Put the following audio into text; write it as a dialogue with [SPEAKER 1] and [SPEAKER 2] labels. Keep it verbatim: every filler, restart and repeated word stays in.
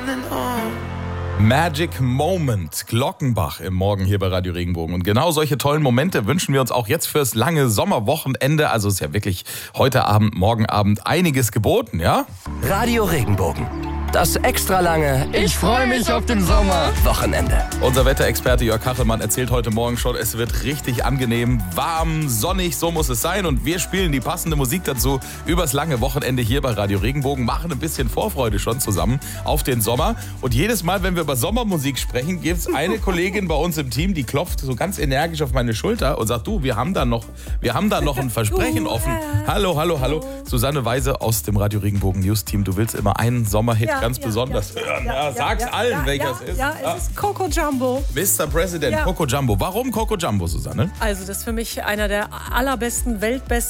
[SPEAKER 1] Magic Moment, Glockenbach im Morgen hier bei Radio Regenbogen. Und genau solche tollen Momente wünschen wir uns auch jetzt fürs lange Sommerwochenende. Also ist ja wirklich heute Abend, morgen Abend einiges geboten, ja?
[SPEAKER 2] Radio Regenbogen. Das extra lange Ich freue mich auf den Sommer Wochenende.
[SPEAKER 1] Unser Wetterexperte Jörg Kachelmann erzählt heute Morgen schon, es wird richtig angenehm, warm, sonnig, so muss es sein. Und wir spielen die passende Musik dazu übers lange Wochenende hier bei Radio Regenbogen, machen ein bisschen Vorfreude schon zusammen auf den Sommer. Und jedes Mal, wenn wir über Sommermusik sprechen, gibt es eine Kollegin bei uns im Team, die klopft so ganz energisch auf meine Schulter und sagt, du, wir haben da noch, wir haben da noch ein Versprechen offen. Hallo, hallo, hallo. Susanne Weise aus dem Radio Regenbogen News Team. Du willst immer einen Sommerhit
[SPEAKER 3] Ja,
[SPEAKER 1] ganz
[SPEAKER 3] ja,
[SPEAKER 1] besonders
[SPEAKER 3] ja,
[SPEAKER 1] hören.
[SPEAKER 3] ja,
[SPEAKER 1] Ja,
[SPEAKER 3] ja,
[SPEAKER 1] sag's
[SPEAKER 3] ja,
[SPEAKER 1] allen,
[SPEAKER 3] ja,
[SPEAKER 1] welcher
[SPEAKER 3] ja,
[SPEAKER 1] es ist.
[SPEAKER 3] Ja, es ist Coco Jumbo.
[SPEAKER 1] Mister President,
[SPEAKER 3] Ja.
[SPEAKER 1] Coco Jumbo. Warum Coco Jumbo, Susanne?
[SPEAKER 3] Also das ist für mich einer der allerbesten, weltbesten